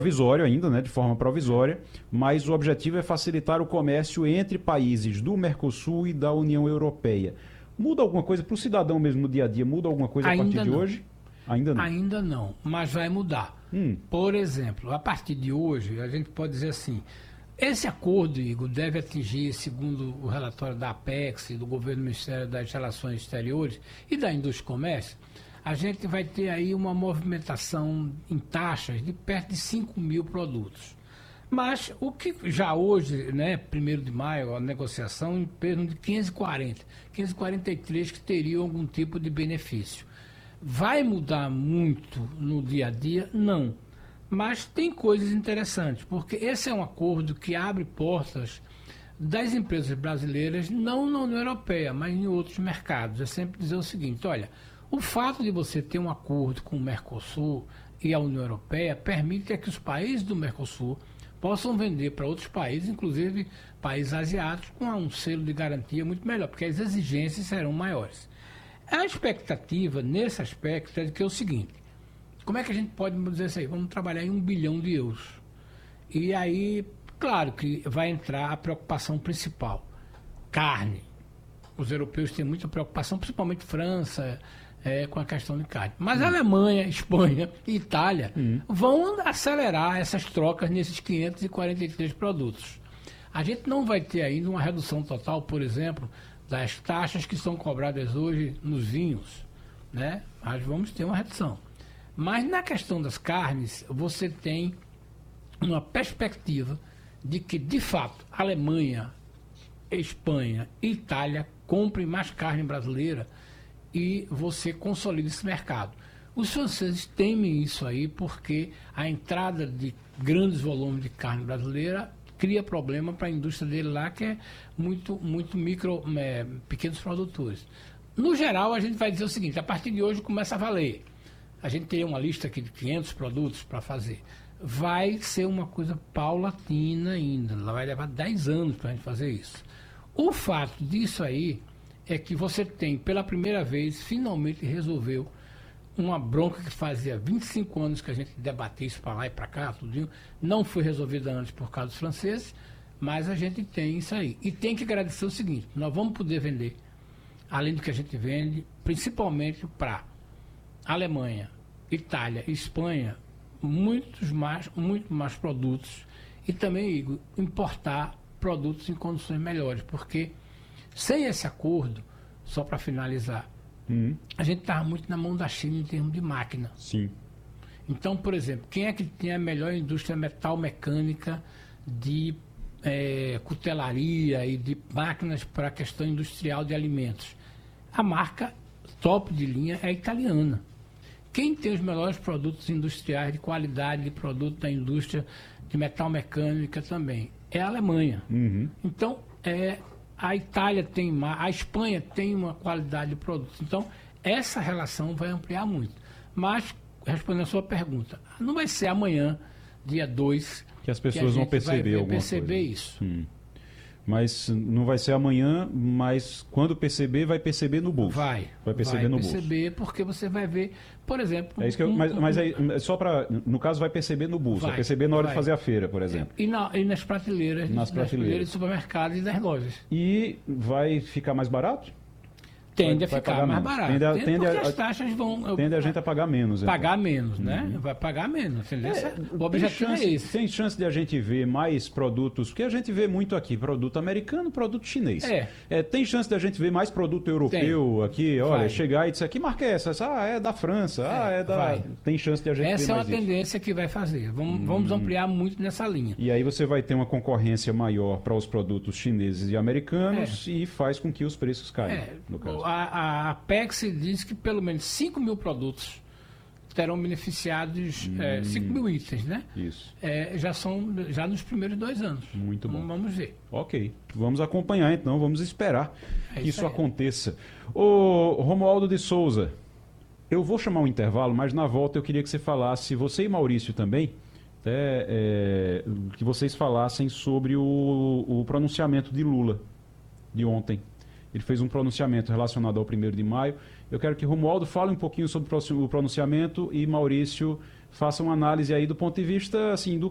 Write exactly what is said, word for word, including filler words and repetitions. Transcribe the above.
provisório ainda, né, de forma provisória, mas o objetivo é facilitar o comércio entre países do Mercosul e da União Europeia. Muda alguma coisa para o cidadão mesmo no dia a dia? Muda alguma coisa a partir Ainda de não. hoje? Ainda não. Ainda não, mas vai mudar. Hum. Por exemplo, a partir de hoje, a gente pode dizer assim, esse acordo, Igor, deve atingir, segundo o relatório da Apex, do governo do Ministério das Relações Exteriores e da Indústria e Comércio, a gente vai ter aí uma movimentação em taxas de perto de cinco mil produtos. Mas o que já hoje, né, primeiro de maio, a negociação em torno de quinhentos e quarenta, quinhentos e quarenta e três que teriam algum tipo de benefício. Vai mudar muito no dia a dia? Não. Mas tem coisas interessantes, porque esse é um acordo que abre portas das empresas brasileiras, não na União Europeia, mas em outros mercados. É sempre dizer o seguinte, olha, o fato de você ter um acordo com o Mercosul e a União Europeia permite que os países do Mercosul possam vender para outros países, inclusive países asiáticos, com um selo de garantia muito melhor, porque as exigências serão maiores. A expectativa nesse aspecto é de que é o seguinte, como é que a gente pode dizer isso aí? Vamos trabalhar em um bilhão de euros. E aí, claro que vai entrar a preocupação principal, carne. Os europeus têm muita preocupação, principalmente França, é, com a questão de carne. Mas hum. a Alemanha, Espanha e Itália hum. vão acelerar essas trocas nesses quinhentos e quarenta e três produtos. A gente não vai ter ainda uma redução total, por exemplo, das taxas que são cobradas hoje nos vinhos, né? Mas vamos ter uma redução. Mas na questão das carnes, você tem uma perspectiva de que, de fato, Alemanha, Espanha e Itália comprem mais carne brasileira e você consolida esse mercado. Os franceses temem isso aí porque a entrada de grandes volumes de carne brasileira cria problema para a indústria dele lá, que é muito, muito micro, é, pequenos produtores. No geral, a gente vai dizer o seguinte, a partir de hoje começa a valer. A gente tem uma lista aqui de quinhentos produtos para fazer. Vai ser uma coisa paulatina ainda, vai levar dez anos para a gente fazer isso. O fato disso aí é que você tem, pela primeira vez, finalmente resolveu uma bronca que fazia vinte e cinco anos que a gente debatia isso para lá e para cá, tudinho. Não foi resolvida antes por causa dos franceses, mas a gente tem isso aí. E tem que agradecer o seguinte, nós vamos poder vender, além do que a gente vende, principalmente para Alemanha, Itália e Espanha, muitos mais, muito mais produtos e também, Igor, importar produtos em condições melhores, porque sem esse acordo, só para finalizar, hum. a gente estava muito na mão da China em termos de máquina. Sim. Então, por exemplo, quem é que tem a melhor indústria metal mecânica de é, cutelaria e de máquinas para a questão industrial de alimentos? A marca top de linha é italiana. Quem tem os melhores produtos industriais de qualidade de produto da indústria de metal mecânica também? É a Alemanha. Uhum. Então, é, a Itália tem, a Espanha tem uma qualidade de produtos. Então, essa relação vai ampliar muito. Mas, respondendo a sua pergunta, não vai ser amanhã, dia dois, que as pessoas que vão perceber alguma perceber coisa. isso. Hum. Mas não vai ser amanhã, mas quando perceber, vai perceber no bolso. Vai. Vai perceber vai no perceber bolso. Porque você vai ver, por exemplo... É isso que eu, um, mas, um, mas aí, só para... No caso, vai perceber no bolso. Vai, vai perceber na hora vai. de fazer a feira, por exemplo. E, na, e nas prateleiras. Nas, nas prateleiras. prateleiras de supermercados e das lojas. E vai ficar mais barato? Tende vai, a ficar mais barato. Tende a, tende, tende porque a, as taxas vão... Tende a gente a pagar menos. Pagar então. menos, né? Uhum. Vai pagar menos. É, o objetivo chance, é esse. Tem chance de a gente ver mais produtos, porque a gente vê muito aqui, produto americano, produto chinês. É. É, tem chance de a gente ver mais produto europeu tem. aqui, olha, vai. chegar e dizer, que marca é essa? essa? Ah, é da França, é, ah, é da... Vai. Tem chance de a gente essa ver é mais uma isso. tendência que vai fazer. Vamos, hum. vamos ampliar muito nessa linha. E aí você vai ter uma concorrência maior para os produtos chineses e americanos é. e faz com que os preços caiam, é. no caso. A, a Apex diz que pelo menos cinco mil produtos terão beneficiados, hum, é, cinco mil itens, né? Isso. É, já são já nos primeiros dois anos. Muito bom. Então, vamos ver. Ok. Vamos acompanhar então, vamos esperar é que isso isso aí. aconteça. Ô, Romualdo de Souza, eu vou chamar um intervalo, mas na volta eu queria que você falasse, você e Maurício também, é, é, que vocês falassem sobre o, o pronunciamento de Lula de ontem. Ele fez um pronunciamento relacionado ao primeiro de maio. Eu quero que Romualdo fale um pouquinho sobre o pronunciamento e Maurício faça uma análise aí do ponto de vista assim, do